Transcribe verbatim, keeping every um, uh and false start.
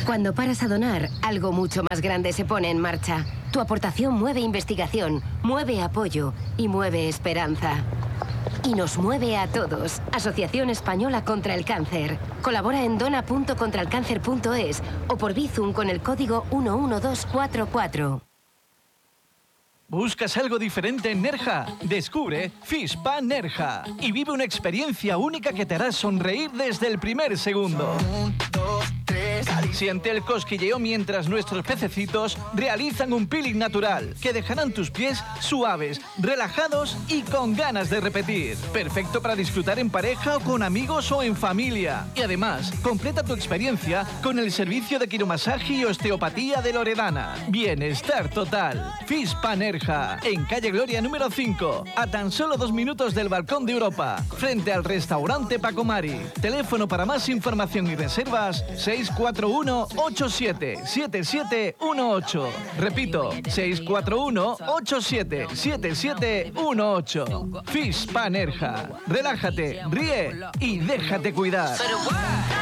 Cuando paras a donar, algo mucho más grande se pone en marcha. Tu aportación mueve investigación, mueve apoyo y mueve esperanza. Y nos mueve a todos. Asociación Española contra el Cáncer. Colabora en dona punto contraelcáncer punto es o por Bizum con el código uno uno dos cuatro cuatro. ¿Buscas algo diferente en Nerja? Descubre Fishpa Nerja y vive una experiencia única que te hará sonreír desde el primer segundo. Siente el cosquilleo mientras nuestros pececitos realizan un peeling natural que dejarán tus pies suaves, relajados y con ganas de repetir. Perfecto para disfrutar en pareja o con amigos o en familia. Y además, completa tu experiencia con el servicio de quiromasaje y osteopatía de Loredana. Bienestar total. Fishpa Nerja, en calle Gloria número cinco, a tan solo dos minutos del Balcón de Europa, frente al restaurante Paco Mari. Teléfono para más información y reservas seis cuatro uno ocho siete siete siete uno ocho. Repito, seis cuatro uno ocho siete siete siete uno ocho. Fishpa Nerja. Relájate, ríe y déjate cuidar.